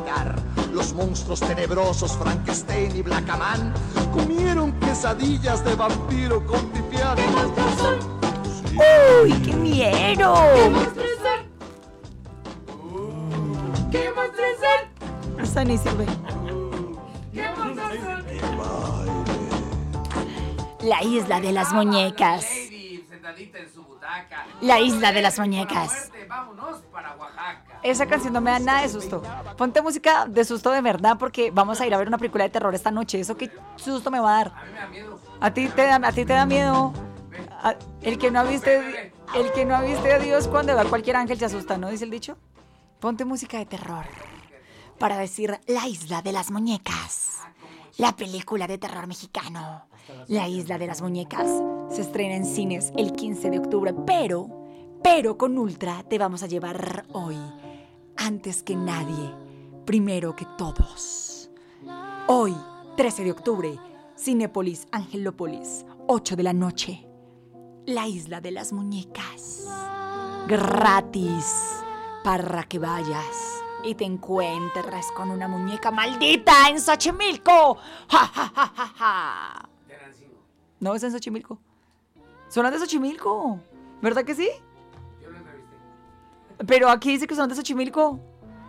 tragar. Los monstruos tenebrosos Frankenstein y Blackaman comieron quesadillas de vampiro con pipián. ¿Qué monstruos son? ¡Uy, qué miedo! ¿Qué monstruos son? ¿Qué monstruos son? Esta ni sirve. ¿Qué monstruos son? La isla de las muñecas. Lady, sentadita en su butaca. La isla de las muñecas. Fuerte, vámonos para Oaxaca. Esa canción no me da nada de susto. Ponte música de susto de verdad porque vamos a ir a ver una película de terror esta noche. ¿Eso qué susto me va a dar? A mí me da miedo. ¿A ti te da miedo? El que no ha visto a Dios cuando ve a cualquier ángel se asusta, ¿no? Dice el dicho. Ponte música de terror para decir La isla de las muñecas. La película de terror mexicano. La isla de las muñecas se estrena en cines el 15 de octubre, pero con Ultra te vamos a llevar hoy, antes que nadie, primero que todos. Hoy, 13 de octubre, Cinépolis Angelópolis, 8 de la noche. La isla de las muñecas. Gratis para que vayas y te encuentres con una muñeca maldita en Xochimilco. ¡Ja, ja, ja, ja, ja! No, es en Xochimilco. Son las de Xochimilco. ¿Verdad que sí? Yo lo entrevisté. Pero aquí dice que son de Xochimilco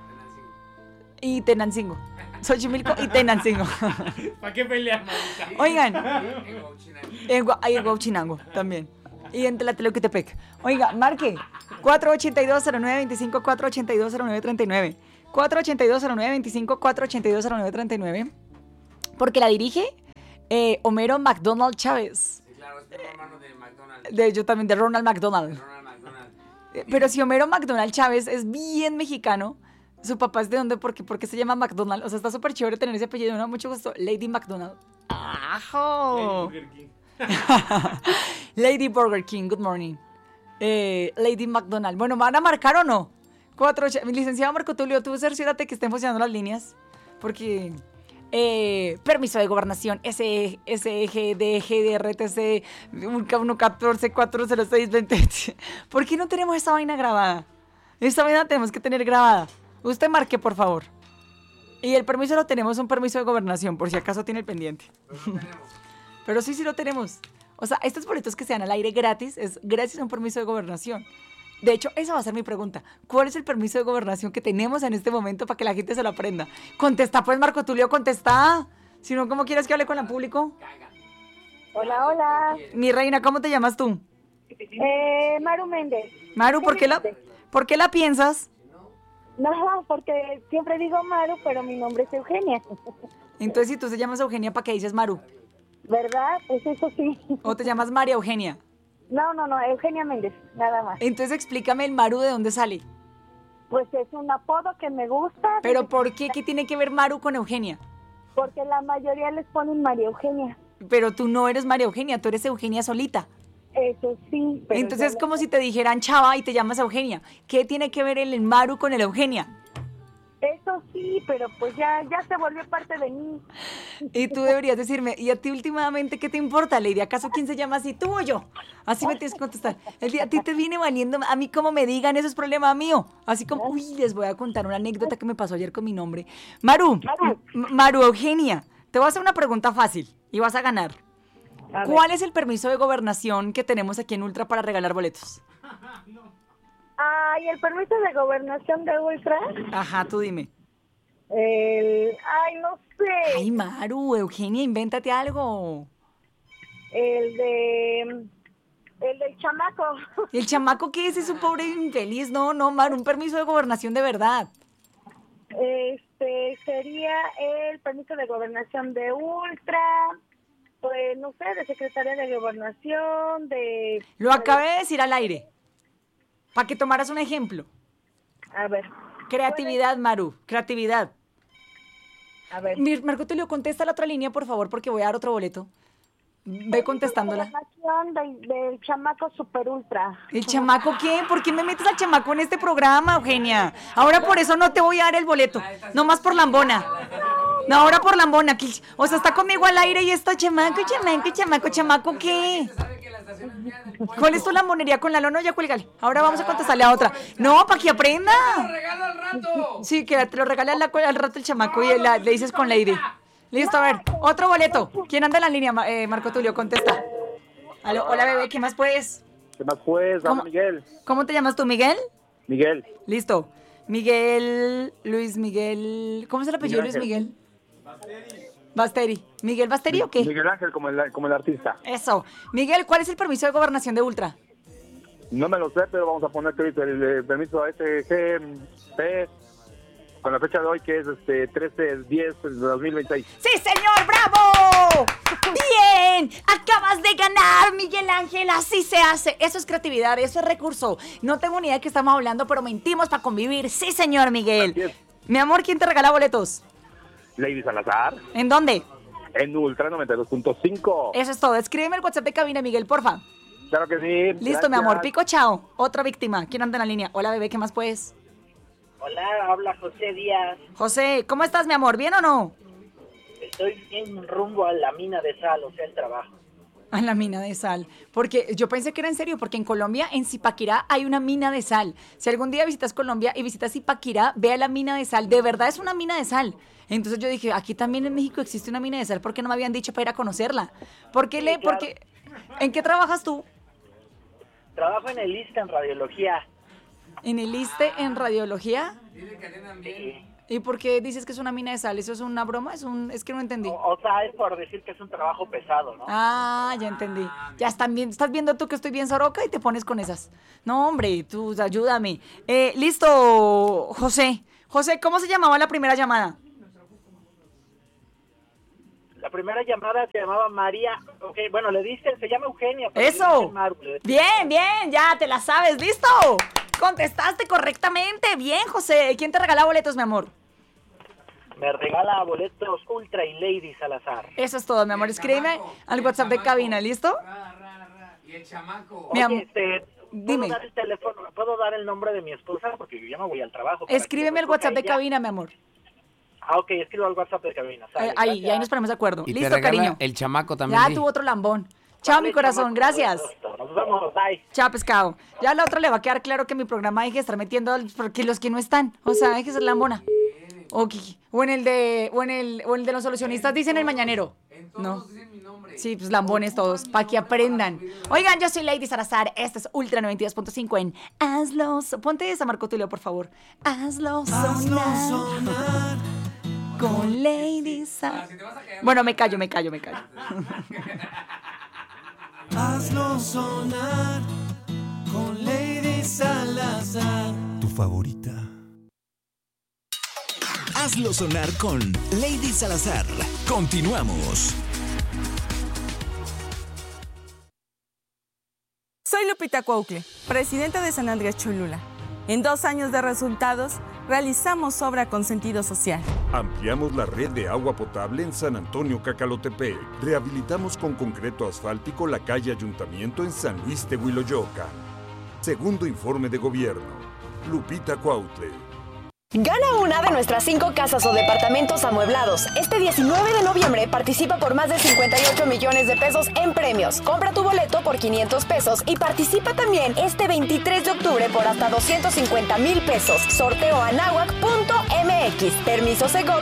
y Tenancingo. Xochimilco y Tenancingo. ¿Para qué peleamos? Oigan, En Huachinango. hay en Huachinango también. Y en Tlatelolquitepec. Oiga, marque 482-0925, 482-0939. 482-0925, 482-0939. Porque la dirige Homero McDonald Chávez. Sí, claro, es primo hermano de McDonald's. De hecho, también de Ronald McDonald. Ronald McDonald. Pero si Homero McDonald Chávez es bien mexicano, su papá es de dónde, porque se llama McDonald. O sea, está súper chévere tener ese apellido. Me da mucho gusto. Lady McDonald. ¡Ajo! Burger King. Lady Burger King, good morning. Lady McDonald. Bueno, ¿me van a marcar o no? Mi licenciado Marco Tulio, tú cerciórate que estén funcionando las líneas. Porque permiso de gobernación SEGDGDRTC 114406220. ¿Por qué no tenemos esta vaina grabada? Esta vaina la tenemos que tener grabada. Usted marque, por favor. Y el permiso lo tenemos, un permiso de gobernación, por si acaso tiene el pendiente. Pero sí lo tenemos. O sea, estos boletos que se dan al aire gratis es gracias a un permiso de gobernación. De hecho, esa va a ser mi pregunta. ¿Cuál es el permiso de gobernación que tenemos en este momento para que la gente se lo aprenda? Contesta, pues, Marco Tulio, contesta. Si no, ¿cómo quieres que hable con el público? Hola, hola. Mi reina, ¿cómo te llamas tú? Maru Méndez. Maru, ¿por qué la piensas? No, porque siempre digo Maru, pero mi nombre es Eugenia. Entonces, si tú te llamas Eugenia, ¿para qué dices Maru? ¿Verdad? Pues eso sí. ¿O te llamas María Eugenia? No, Eugenia Méndez, nada más. Entonces, explícame el Maru, ¿de dónde sale? Pues es un apodo que me gusta. ¿Pero por qué? ¿Qué tiene que ver Maru con Eugenia? Porque la mayoría les ponen María Eugenia. Pero tú no eres María Eugenia, tú eres Eugenia solita. Eso sí. Pero entonces es como si te dijeran Chava y te llamas Eugenia. ¿Qué tiene que ver el Maru con el Eugenia? Eso sí, pero pues ya se volvió parte de mí. Y tú deberías decirme, ¿y a ti últimamente qué te importa, Lady? ¿Acaso quién se llama así, tú o yo? Así me tienes que contestar. El día a ti te viene valiendo, a mí como me digan, eso es problema mío. Así como, uy, les voy a contar una anécdota que me pasó ayer con mi nombre. Maru Eugenia, te voy a hacer una pregunta fácil y vas a ganar. ¿Cuál es el permiso de gobernación que tenemos aquí en Ultra para regalar boletos? ¿Y el permiso de gobernación de Ultra? Ajá, tú dime. No sé. Ay, Maru, Eugenia, invéntate algo. El del chamaco. ¿El chamaco qué es? Es un pobre infeliz. No, Maru, un permiso de gobernación de verdad. Sería el permiso de gobernación de Ultra, pues no sé, de Secretaría de Gobernación, de... Lo acabé de decir al aire, para que tomaras un ejemplo. A ver. Creatividad, Maru, creatividad. A ver. Marco Tulio, contesta la otra línea, por favor, porque voy a dar otro boleto. Ve contestándola. Gobernación del chamaco super ultra. ¿El chamaco qué? ¿Por qué me metes al chamaco en este programa, Eugenia? Ahora por eso no te voy a dar el boleto, nomás por lambona. No, ahora por lambona. O sea, está conmigo al aire y está chamaco, ¿qué? ¿Sabe que las prestaciones mías del pueblo. ¿Cuál es tu lambonería con Lalo? No, ya cuélgale. Ahora vamos a contestarle a otra. No, para que aprenda. ¡Te lo regalo al rato! Sí, que te lo regale al rato el chamaco y le dices con Lady. Listo, a ver, otro boleto. ¿Quién anda en la línea, Marco Tulio? Contesta. Aló, hola, bebé, ¿qué más puedes? ¿Qué más pues? ¿Cómo? Miguel. ¿Cómo te llamas tú, Miguel? Miguel. Listo. Miguel, Luis Miguel. ¿Cómo es el apellido de Luis Miguel? Basteri. ¿Miguel Basteri o qué? Miguel Ángel como el artista. Eso. Miguel, ¿cuál es el permiso de gobernación de Ultra? No me lo sé, pero vamos a poner ahorita el permiso a SGP con la fecha de hoy que es 13/10 de 2026. ¡Sí, señor! ¡Bravo! ¡Bien! Acabas de ganar, Miguel Ángel. Así se hace. Eso es creatividad, eso es recurso. No tengo ni idea de qué estamos hablando, pero mentimos para convivir. Sí, señor Miguel. Así es. Mi amor, ¿quién te regala boletos? Lady Salazar ¿En dónde? en Ultra 92.5. Eso es todo. Escríbeme el WhatsApp de cabina, Miguel, porfa. Claro que sí. Listo, mi gracias. amor. Pico, chao. Otra víctima. ¿Quién anda en la línea? Hola, bebé, ¿qué más puedes? Hola, habla José Díaz. José, ¿cómo estás, mi amor? ¿Bien o no? Estoy en rumbo a la mina de sal, o sea, el trabajo. A la mina de sal. Porque yo pensé que era en serio, porque en Colombia, en Zipaquirá, hay una mina de sal. Si algún día visitas Colombia y visitas Zipaquirá, ve a la mina de sal. De verdad es una mina de sal. Entonces yo dije, aquí también en México existe una mina de sal. ¿Por qué no me habían dicho para ir a conocerla? ¿Por qué claro. porque, ¿en qué trabajas tú? Trabajo en el ISSSTE en radiología. ¿En el ISSSTE en radiología? Dile que atiendan bien. ¿Y por qué dices que es una mina de sal? ¿Eso es una broma? Es que no entendí. O sea, es por decir que es un trabajo pesado, ¿no? Ah, ya entendí. Ya estás viendo tú que estoy bien soroca y te pones con esas. No, hombre, tú ayúdame. Listo, José. José, ¿cómo se llamaba la primera llamada? La primera llamada se llamaba María. Ok, bueno, le dice, se llama Eugenia. pero le ¡Eso! dice Maru, le dice- Bien, bien, ya te la sabes. ¡Listo! Contestaste correctamente. Bien, José. ¿Quién te regala boletos, mi amor? Me regala boletos Ultra y Lady Salazar. Eso es todo, mi amor. El Escríbeme chamaco, al el WhatsApp de chamaco. cabina, ¿listo? Y el chamaco. Mi amor, Oye, dime. ¿puedo dar el teléfono? ¿Puedo dar el nombre de mi esposa? Porque yo ya me voy al trabajo. para Escríbeme que al lo WhatsApp de escoja ella. cabina, mi amor. Ah, ok, escribo al WhatsApp de cabina. Sale, Ahí, y gracias. ahí nos ponemos de acuerdo. Y te Listo, regala cariño. el chamaco también. Ya sí. tuvo otro lambón. Chao, Vale, mi corazón. chamaco, Gracias. Nos vemos, bye. Chao, pescado. Ya a la otra le va a quedar claro que mi programa hay que estar metiendo porque los que no están. O sea, hay que ser lambona. O en el de los solucionistas dicen el mañanero. En todos No. dicen mi nombre. Sí, pues lambones todos, para que aprendan. Oigan, yo soy Lady Salazar, este es Ultra 92.5 en Hazlo. Ponte esa, Marco Tulio, por favor. Hazlo sonar con Lady Salazar. Si te vas a quedar- Bueno, me callo. Hazlo sonar con Lady Salazar. Tu favorita. Hazlo sonar con Lady Salazar. Continuamos. Soy Lupita Cuaucle, presidenta de San Andrés Cholula. En 2 años de resultados, realizamos obra con sentido social. Ampliamos la red de agua potable en San Antonio Cacalotepec. Rehabilitamos con concreto asfáltico la calle Ayuntamiento en San Luis de Huiloyoca. Segundo informe de gobierno. Lupita Cuautle. Gana una de nuestras 5 casas o departamentos amueblados. Este 19 de noviembre participa por más de 58 millones de pesos en premios. Compra tu boleto por 500 pesos y participa también este 23 de octubre por hasta 250,000 pesos. Sorteo anahuac.mx. Permiso Segov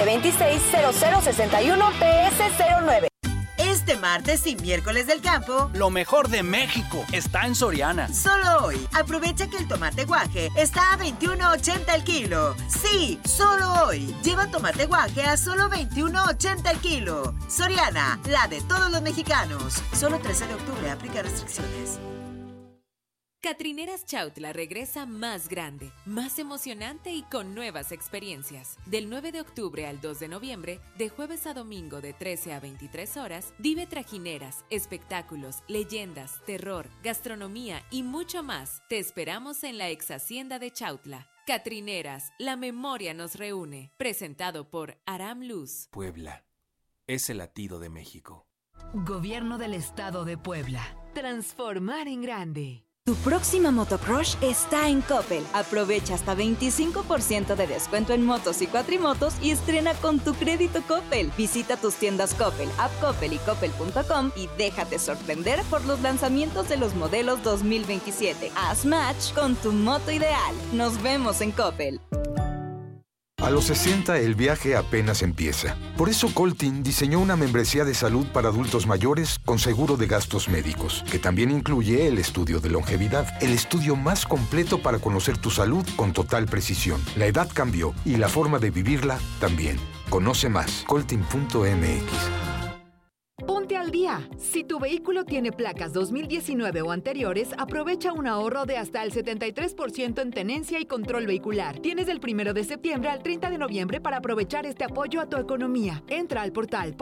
2026-0061-PS09. Este martes y miércoles del campo, lo mejor de México está en Soriana. Solo hoy, aprovecha que el tomate guaje está a $21.80 el kilo. Sí, solo hoy. Lleva tomate guaje a solo $21.80 el kilo. Soriana, la de todos los mexicanos. Solo 13 de octubre, aplica restricciones. Catrineras Chautla regresa más grande, más emocionante y con nuevas experiencias. Del 9 de octubre al 2 de noviembre, de jueves a domingo de 13 a 23 horas, vive trajineras, espectáculos, leyendas, terror, gastronomía y mucho más. Te esperamos en la ex hacienda de Chautla. Catrineras, la memoria nos reúne. Presentado por Aram Luz. Puebla es el latido de México. Gobierno del Estado de Puebla. Transformar en grande. Tu próxima motocrush está en Coppel. Aprovecha hasta 25% de descuento en motos y cuatrimotos y estrena con tu crédito Coppel. Visita tus tiendas Coppel, App Coppel y Coppel.com y déjate sorprender por los lanzamientos de los modelos 2027. Haz match con tu moto ideal. Nos vemos en Coppel. A los 60 el viaje apenas empieza. Por eso Coltin diseñó una membresía de salud para adultos mayores con seguro de gastos médicos, que también incluye el estudio de longevidad, el estudio más completo para conocer tu salud con total precisión. La edad cambió y la forma de vivirla también. Conoce más, coltin.mx. Ponte al día. Si tu vehículo tiene placas 2019 o anteriores, aprovecha un ahorro de hasta el 73% en tenencia y control vehicular. Tienes del 1 de septiembre al 30 de noviembre para aprovechar este apoyo a tu economía. Entra al portal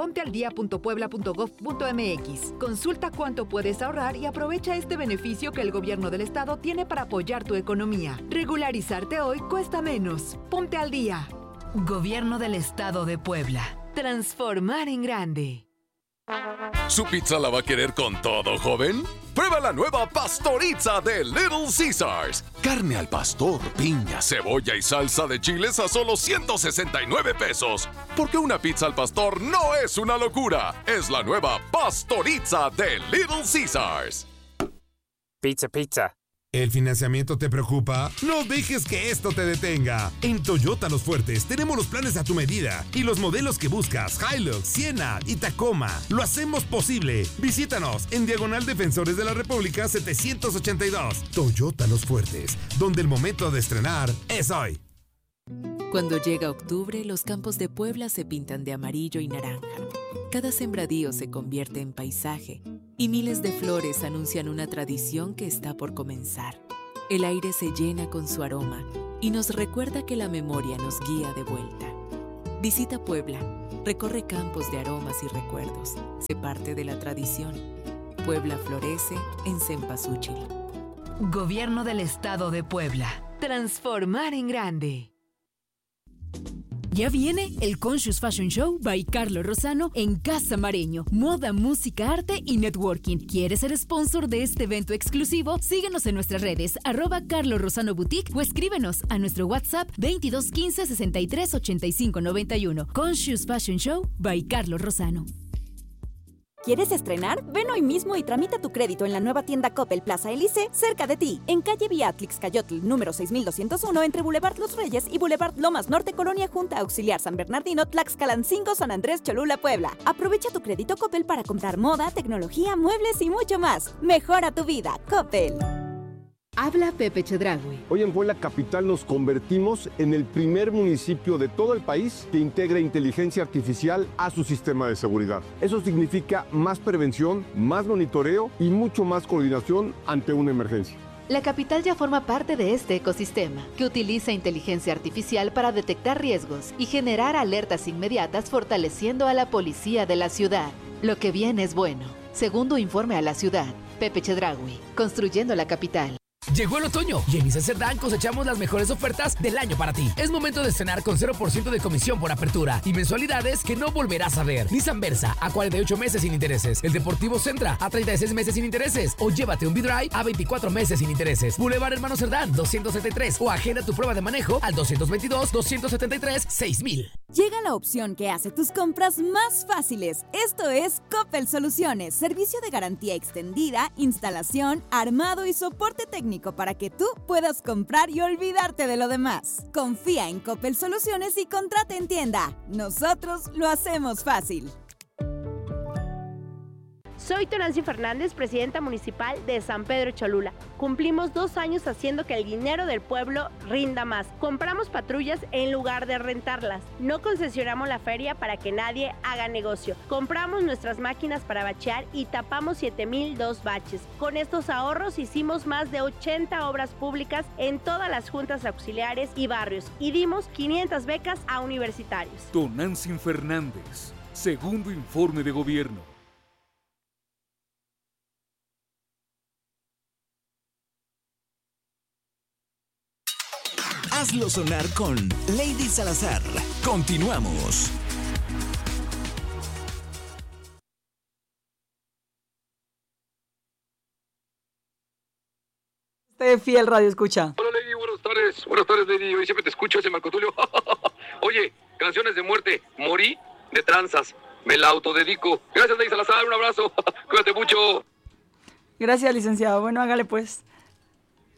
pontealdia.puebla.gov.mx. Consulta cuánto puedes ahorrar y aprovecha este beneficio que el gobierno del estado tiene para apoyar tu economía. Regularizarte hoy cuesta menos. Ponte al día. Gobierno del Estado de Puebla. Transformar en grande. ¿Su pizza la va a querer con todo, joven? Prueba la nueva Pastorizza de Little Caesars. Carne al pastor, piña, cebolla y salsa de chiles a solo 169 pesos. Porque una pizza al pastor no es una locura. Es la nueva Pastorizza de Little Caesars. Pizza, pizza. ¿El financiamiento te preocupa? No dejes que esto te detenga. En Toyota Los Fuertes tenemos los planes a tu medida y los modelos que buscas, Hilux, Siena y Tacoma. Lo hacemos posible. Visítanos en Diagonal Defensores de la República 782. Toyota Los Fuertes, donde el momento de estrenar es hoy. Cuando llega octubre, los campos de Puebla se pintan de amarillo y naranja. Cada sembradío se convierte en paisaje y miles de flores anuncian una tradición que está por comenzar. El aire se llena con su aroma y nos recuerda que la memoria nos guía de vuelta. Visita Puebla, recorre campos de aromas y recuerdos. Sé parte de la tradición. Puebla florece en Cempasúchil. Gobierno del Estado de Puebla. Transformar en grande. Ya viene el Conscious Fashion Show by Carlos Lozano en Casa Mareño. Moda, música, arte y networking. ¿Quieres ser sponsor de este evento exclusivo? Síguenos en nuestras redes, @Carlos Lozano Boutique o escríbenos a nuestro WhatsApp 22 15 63 85 91. Conscious Fashion Show by Carlos Lozano. ¿Quieres estrenar? Ven hoy mismo y tramita tu crédito en la nueva tienda Coppel Plaza Elise, cerca de ti, en calle Beatrix Cayotl, número 6201, entre Boulevard Los Reyes y Boulevard Lomas Norte, Colonia Junta Auxiliar San Bernardino, Tlaxcalancingo, San Andrés Cholula, Puebla. Aprovecha tu crédito Coppel para comprar moda, tecnología, muebles y mucho más. Mejora tu vida, Coppel. Habla Pepe Chedraui. Hoy en Puebla Capital nos convertimos en el primer municipio de todo el país que integra inteligencia artificial a su sistema de seguridad. Eso significa más prevención, más monitoreo y mucho más coordinación ante una emergencia. La capital ya forma parte de este ecosistema, que utiliza inteligencia artificial para detectar riesgos y generar alertas inmediatas, fortaleciendo a la policía de la ciudad. Lo que viene es bueno. Segundo informe a la ciudad. Pepe Chedraui, construyendo la capital. Llegó el otoño y en Nissan Cerdán cosechamos las mejores ofertas del año para ti. Es momento de estrenar con 0% de comisión por apertura y mensualidades que no volverás a ver. Nissan Versa a 48 meses sin intereses. El Deportivo Sentra a 36 meses sin intereses. O llévate un V-Drive a 24 meses sin intereses. Boulevard Hermano Cerdán 273 o agenda tu prueba de manejo al 222-273-6000. Llega la opción que hace tus compras más fáciles. Esto es Coppel Soluciones, servicio de garantía extendida, instalación, armado y soporte técnico para que tú puedas comprar y olvidarte de lo demás. Confía en Coppel Soluciones y contrata en tienda. Nosotros lo hacemos fácil. Soy Tonancy Fernández, presidenta municipal de San Pedro Cholula. Cumplimos 2 años haciendo que el dinero del pueblo rinda más. Compramos patrullas en lugar de rentarlas. No concesionamos la feria para que nadie haga negocio. Compramos nuestras máquinas para bachear y tapamos 7,002 baches. Con estos ahorros hicimos más de 80 obras públicas en todas las juntas auxiliares y barrios y dimos 500 becas a universitarios. Tonancy Fernández, segundo informe de gobierno. Hazlo sonar con Lady Salazar. Continuamos. fiel radio escucha. Hola, Lady, buenas tardes. Buenas tardes, Lady. Hoy siempre te escucho, ese Marco Tulio. Oye, canciones de muerte. Morí de tranzas. Me la autodedico. Gracias, Lady Salazar. Un abrazo. Cuídate mucho. Gracias, licenciado. Bueno, hágale pues.